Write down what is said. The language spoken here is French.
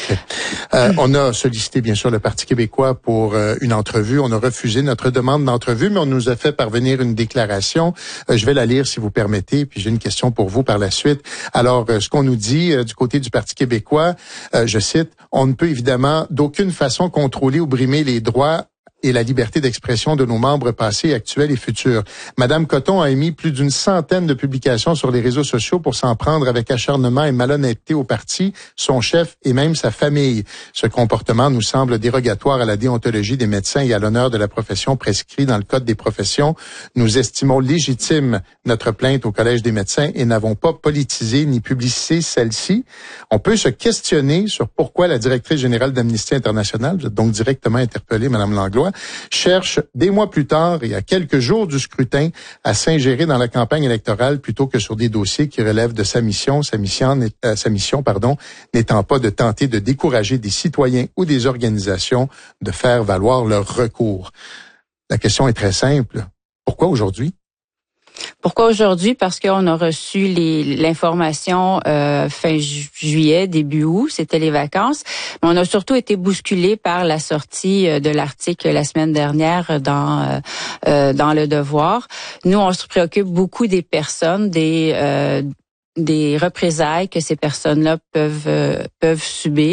On a sollicité, bien sûr, le Parti québécois pour une entrevue. On a refusé notre demande d'entrevue, mais on nous a fait parvenir une déclaration. Je vais la lire, si vous permettez, puis j'ai une question pour vous par la suite. Alors, ce qu'on nous dit du côté du Parti québécois, je cite, « On ne peut évidemment d'aucune façon contrôler ou brimer les droits et la liberté d'expression de nos membres passés, actuels et futurs. Madame Cotton a émis plus d'une centaine de publications sur les réseaux sociaux pour s'en prendre avec acharnement et malhonnêteté au parti, son chef et même sa famille. Ce comportement nous semble dérogatoire à la déontologie des médecins et à l'honneur de la profession prescrit dans le Code des professions. Nous estimons légitime notre plainte au Collège des médecins et n'avons pas politisé ni publicisé celle-ci. On peut se questionner sur pourquoi la directrice générale d'Amnesty International, vous êtes donc directement interpellée, Madame Langlois, cherche des mois plus tard et à quelques jours du scrutin à s'ingérer dans la campagne électorale plutôt que sur des dossiers qui relèvent de sa mission n'étant pas de tenter de décourager des citoyens ou des organisations de faire valoir leur recours. La question est très simple. Pourquoi aujourd'hui? Pourquoi aujourd'hui? Parce qu'on a reçu l'information fin juillet, début août, c'était les vacances. Mais on a surtout été bousculé par la sortie de l'article la semaine dernière dans Le Devoir. Nous, on se préoccupe beaucoup des personnes, des représailles que ces personnes-là peuvent subir.